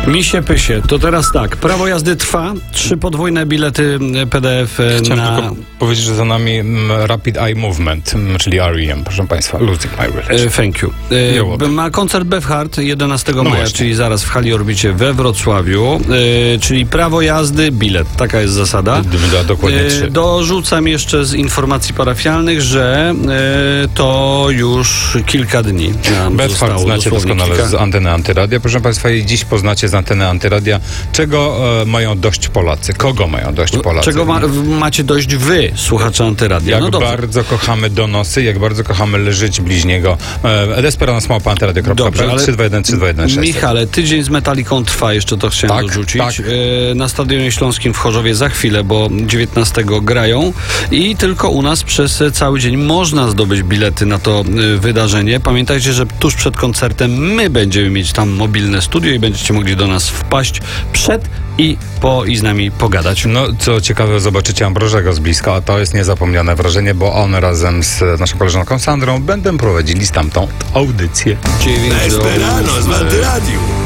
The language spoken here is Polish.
Misie pysie, to teraz tak, prawo jazdy trwa, 3 podwójne bilety PDF Chciałem na... tylko powiedzieć, że za nami Rapid Eye Movement, czyli REM, proszę Państwa, Losing My Religion. Thank you. Ma koncert Befhard 11 maja, właśnie. czyli zaraz w hali Orbicie we Wrocławiu, czyli prawo jazdy, bilet, taka jest zasada. Dokładnie 3. Dorzucam jeszcze z informacji parafialnych, że to już kilka dni nam Befhard zostało, znacie dosłownie doskonale kilka. z anteny Antyradia. Proszę Państwa, i dziś poznacie z anteny Antyradia, czego mają dość Polacy, kogo mają dość Polacy. Czego macie dość wy, słuchacze Antyradia? Jak No dobrze. bardzo kochamy donosy, jak bardzo kochamy leżeć bliźniego. Desperans@antyradio.pl Dobrze, ale 321 321 600. Michale, tydzień z Metaliką trwa, jeszcze to chciałem Tak, dorzucić. tak. Na Stadionie Śląskim w Chorzowie za chwilę, bo 19 grają i tylko u nas przez cały dzień można zdobyć bilety na to wydarzenie. Pamiętajcie, że tuż przed koncertem my będziemy mieć tam mobilne studio i będziecie mogli do nas wpaść przed i po i z nami pogadać. No, co ciekawe, zobaczycie Ambrożego z bliska, a to jest niezapomniane wrażenie, bo on razem z naszą koleżanką Sandrą będą prowadzili stamtąd audycję. 9 do Desperano z Antyradiu.